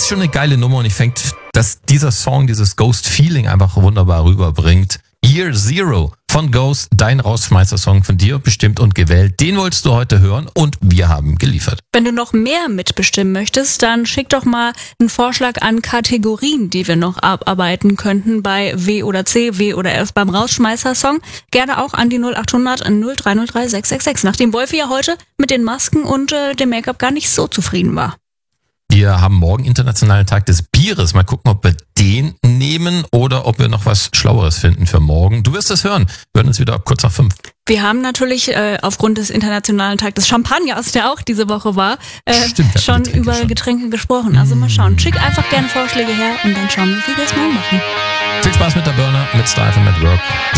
schon eine geile Nummer und ich denke, dass dieser Song dieses Ghost-Feeling einfach wunderbar rüberbringt. Year Zero von Ghost, dein Rausschmeißer-Song von dir bestimmt und gewählt. Den wolltest du heute hören und wir haben geliefert. Wenn du noch mehr mitbestimmen möchtest, dann schick doch mal einen Vorschlag an Kategorien, die wir noch abarbeiten könnten bei W oder C, W oder F beim Rausschmeißer-Song. Gerne auch an die 0800 0303 666, nachdem Wolfi ja heute mit den Masken und dem Make-up gar nicht so zufrieden war. Wir haben morgen Internationalen Tag des Bieres. Mal gucken, ob wir den nehmen oder ob wir noch was Schlaueres finden für morgen. Du wirst es hören. Wir hören uns wieder ab kurz nach 5. Wir haben natürlich aufgrund des Internationalen Tag des Champagners, der auch diese Woche war, Stimmt, schon über Getränke gesprochen. Also mal schauen. Schick einfach gerne Vorschläge her und dann schauen wir, wie wir es morgen machen. Viel Spaß mit der Burner, mit Style und mit Work.